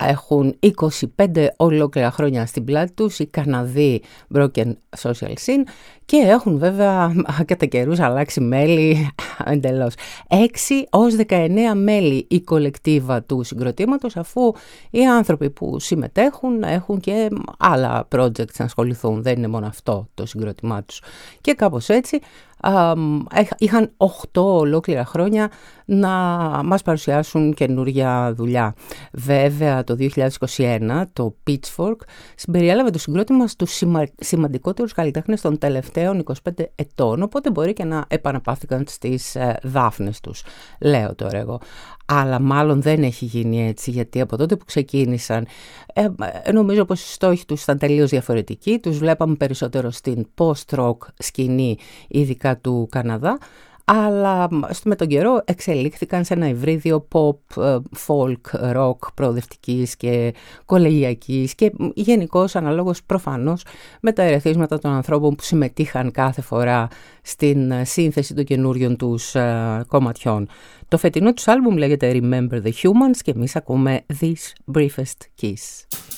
έχουν 25 ολόκληρα χρόνια στην πλάτη τους, οι Καναδοί Broken Social Scene, και έχουν βέβαια κατά καιρούς αλλάξει μέλη εντελώς. 6 ως 19 μέλη η κολεκτίβα του συγκροτήματος, αφού οι άνθρωποι που συμμετέχουν έχουν και άλλα projects να ασχοληθούν, δεν είναι μόνο αυτό το συγκρότημά τους. Και κάπως έτσι είχαν 8 ολόκληρα χρόνια να μας παρουσιάσουν καινούργια δουλειά. Βέβαια το 2021 το Pitchfork συμπεριέλαβε το συγκρότημα στους σημαντικότερους καλλιτέχνες των τελευταίων 25 ετών, οπότε μπορεί και να επαναπαύθηκαν στις δάφνες τους, λέω τώρα εγώ. Αλλά μάλλον δεν έχει γίνει έτσι, γιατί από τότε που ξεκίνησαν νομίζω πως οι στόχοι τους ήταν τελείως διαφορετικοί. Τους βλέπαμε περισσότερο στην post-rock σκηνή, ειδικά του Καναδά, αλλά με τον καιρό εξελίχθηκαν σε ένα υβρίδιο pop, folk, rock, προοδευτικής και κολεγιακής και γενικώς αναλόγως προφανώς με τα ερεθίσματα των ανθρώπων που συμμετείχαν κάθε φορά στην σύνθεση των καινούριων τους κομματιών. Το φετινό τους άλμπουμ λέγεται Remember the Humans και εμείς ακούμε This Briefest Kiss.